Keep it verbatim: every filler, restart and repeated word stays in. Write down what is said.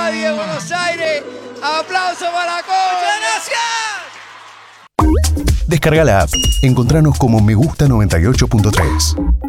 Radio de Buenos Aires. ¡Aplauso para Cobo! ¡Muchas gracias! Descarga la app. Encontranos como Me Gusta noventa y ocho punto tres.